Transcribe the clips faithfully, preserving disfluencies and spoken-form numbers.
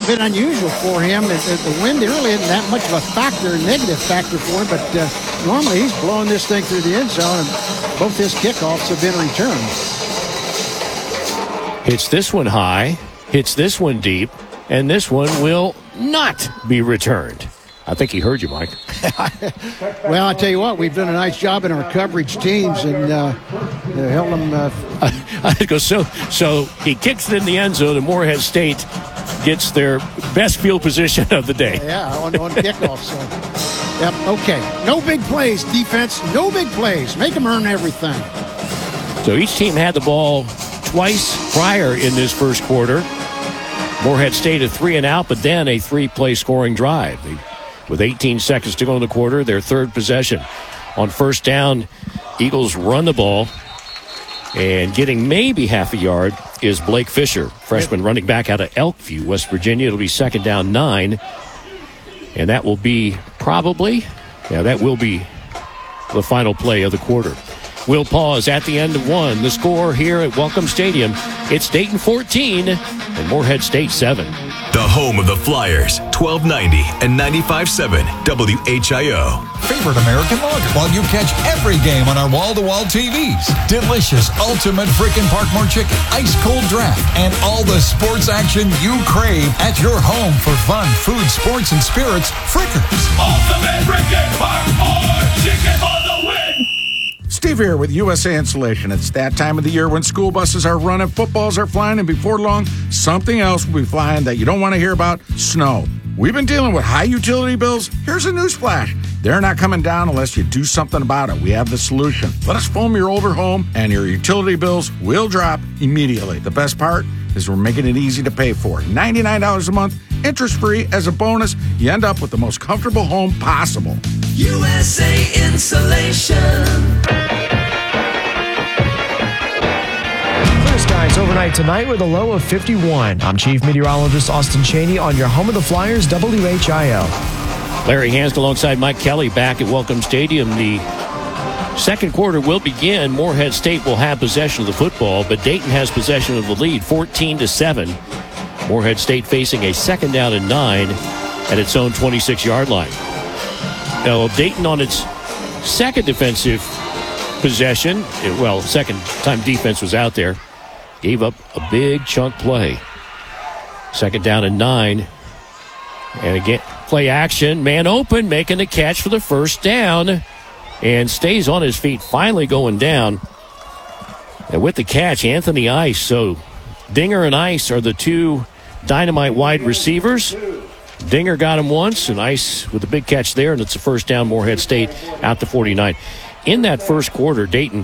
bit unusual for him. The, the wind really isn't that much of a factor, a negative factor for him, but uh, normally he's blowing this thing through the end zone, and both his kickoffs have been returned. Hits this one high, hits this one deep, and this one will not be returned. I think he heard you, Mike. Well, I tell you what, we've done a nice job in our coverage teams, and uh, held them. Uh, I go so. So he kicks it in the end zone, and Morehead State gets their best field position of the day. Yeah, on, on kickoff. So, yep. Okay. No big plays, defense. No big plays. Make them earn everything. So each team had the ball twice prior in this first quarter. Morehead State a three and out, but then a three-play scoring drive. They, with eighteen seconds to go in the quarter, their third possession. On first down, Eagles run the ball, and getting maybe half a yard is Blake Fisher, freshman running back out of Elkview, West Virginia. It'll be second down nine, and that will be probably, yeah, that will be the final play of the quarter. We'll pause at the end of one. The score here at Welcome Stadium, it's Dayton fourteen and Morehead State seven. The home of the Flyers, twelve ninety and ninety-five point seven W H I O. Favorite American lager while you catch every game on our wall-to-wall T Vs. Delicious ultimate frickin' Parkmore chicken, ice cold draft, and all the sports action you crave at your home for fun, food, sports, and spirits. Frickers. Ultimate frickin' Parkmore chicken for the win. Steve here with U S A Insulation. It's that time of the year when school buses are running, footballs are flying, and before long, something else will be flying that you don't want to hear about: snow. We've been dealing with high utility bills. Here's a newsflash: they're not coming down unless you do something about it. We have the solution. Let us foam your older home, and your utility bills will drop immediately. The best part is we're making it easy to pay for. ninety-nine dollars a month, interest-free. As a bonus, you end up with the most comfortable home possible. U S A Insulation. Clear skies overnight tonight with a low of fifty-one. I'm Chief Meteorologist Austin Cheney on your home of the Flyers, W H I O. Larry Hansk alongside Mike Kelly back at Welcome Stadium. The second quarter will begin. Morehead State will have possession of the football, but Dayton has possession of the lead, fourteen to seven. Morehead State facing a second down and nine at its own twenty-six-yard line. Now, Dayton on its second defensive possession, well, second time defense was out there, gave up a big chunk play. Second down and nine. And again, play action, man open, making the catch for the first down, and stays on his feet, finally going down. And with the catch, Anthony Ice. So Dinger and Ice are the two dynamite wide receivers. Dinger got him once, and Ice with a big catch there, and it's a first down, Morehead State out to forty-nine. In that first quarter, Dayton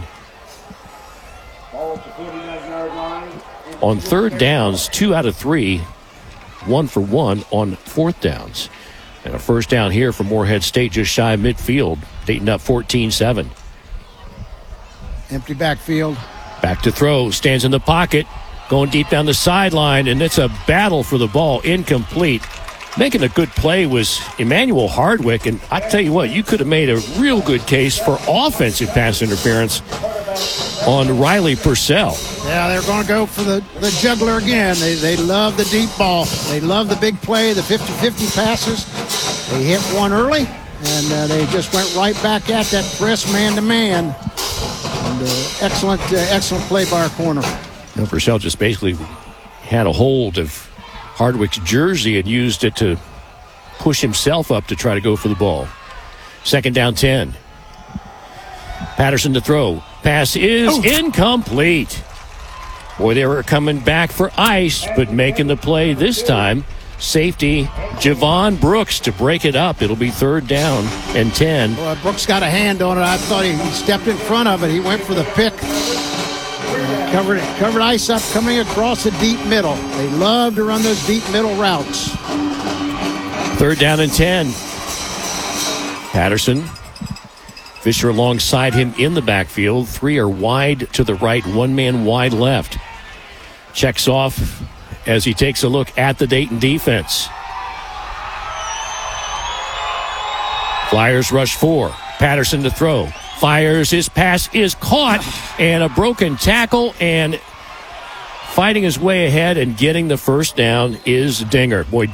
on third downs, two out of three, one for one on fourth downs. And a first down here for Morehead State just shy of midfield. Dayton up fourteen seven. Empty backfield. Back to throw, stands in the pocket, going deep down the sideline, and it's a battle for the ball, incomplete. Making a good play was Emmanuel Hardwick, and I tell you what, you could have made a real good case for offensive pass interference on Riley Purcell. Yeah, they're going to go for the, the juggler again. They they love the deep ball. They love the big play, the fifty-fifty passes. They hit one early, and uh, they just went right back at that press man-to-man. And uh, excellent, uh, excellent play by our corner. You know, Purcell just basically had a hold of Hardwick's jersey and used it to push himself up to try to go for the ball. Second down ten. Patterson to throw. Pass is oh. incomplete. Boy, they were coming back for Ice, but making the play this time. Safety Javon Brooks to break it up. It'll be third down and ten. Boy, Brooks got a hand on it. I thought he stepped in front of it. He went for the pick. Covered, covered Ice up coming across the deep middle. They love to run those deep middle routes. Third down and ten. Patterson. Fisher alongside him in the backfield. Three are wide to the right, one man wide left. Checks off as he takes a look at the Dayton defense. Flyers rush four. Patterson to throw. Fires, his pass is caught, and a broken tackle, and fighting his way ahead and getting the first down is Dinger. Boy,